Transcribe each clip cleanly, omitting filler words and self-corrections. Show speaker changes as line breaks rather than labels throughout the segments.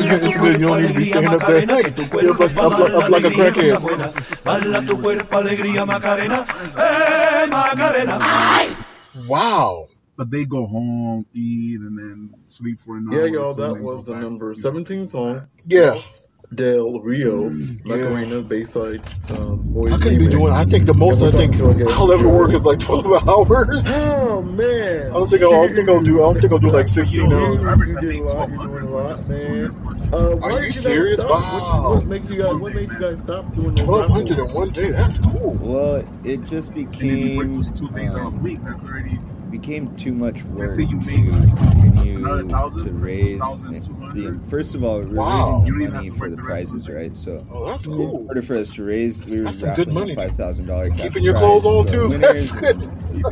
It's good. You don't need to be standing up there. Up like a crackhead.
Bala tu cuerpo, alegría, Macarena. Macarena.
Wow.
But they go home, eat, and then sleep for an hour.
Yeah, y'all, that was the number 17 song.
Yeah.
Del Rio, Macarena, Bayside, Boys.
I couldn't be doing. I think the most I'll ever work is like 12 hours.
Oh man!
I don't think I'll do like 16 hours.
You're doing a lot, man.
Are you serious? Wow.
What made you guys stop doing the
1,200 in one day. That's cool.
Well, it just became too much work to continue to raise. First of all, we were raising money for the prizes, right? So,
that's cool.
In order for us to raise, we were
raffling
a $5,000 cash
keeping your clothes on too. That's good.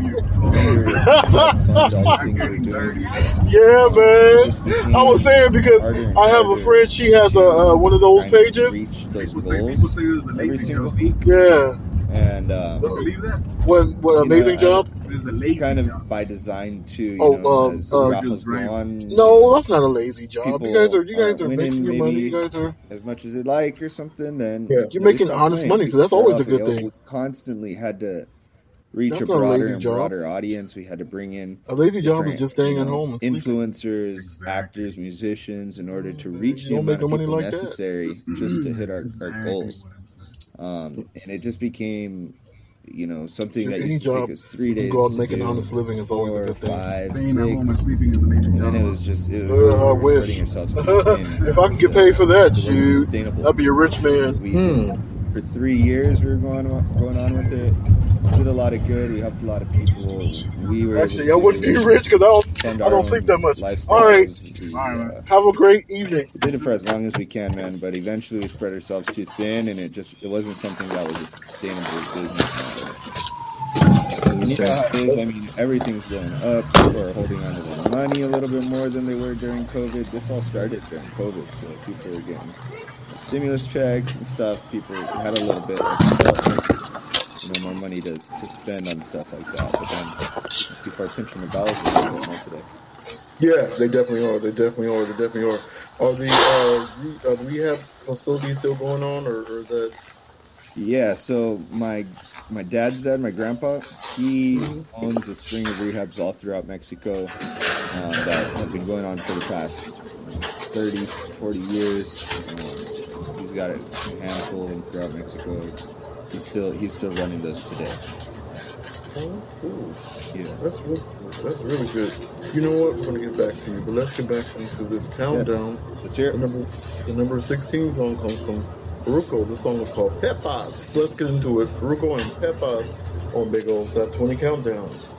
Yeah, man. I was saying because I have a friend. She has a one of those pages.
Reach those goals every single week.
Yeah.
And
what amazing job.
It's kind of by design too. As raffles go on.
No, that's not a lazy job. You guys are making your money. You guys are
as much as they like or something. Then
you're making honest money, so that's always a good thing.
We constantly had to reach a broader and broader audience. We had to bring in
a lazy job is just staying at home and
influencers, actors, musicians, in order to reach the amount of people necessary just to hit our goals. And it just became, something that used to take us 3 days.
Go out and make an honest living is always a good thing.
5, 6, and then it was just
I wish.
Yourselves to
if I could get paid for that, shoot, I'd be a rich man.
For 3 years, we were going on with it. Did a lot of good. We helped a lot of people.
I wouldn't be rich because I don't sleep that much. All right. Have a great evening.
We did it for as long as we can, man. But eventually, we spread ourselves too thin, and it wasn't something that was a sustainable business model. Everything's going up. People are holding on to their money a little bit more than they were during COVID. This all started during COVID, so people were getting stimulus checks and stuff. People had a little bit more money to spend on stuff like that. But then people are pinching the dollars a little bit more today.
Yeah, they definitely are. Are the rehab facilities still going on, or is that?
Yeah, so my dad's dad, my grandpa, he owns a string of rehabs all throughout Mexico that have been going on for the past 30, 40 years. He's got a handful of them throughout Mexico. He's still running those today.
Oh, that's cool.
Yeah.
That's really good. You know what? I'm going to get back to you, but let's get back into this countdown.
Yeah. Let's hear it.
The number 16 song comes from Farruko. This song is called Pepas. Let's get into it. Farruko and Pepas on Big Ol' Top 20 Countdown.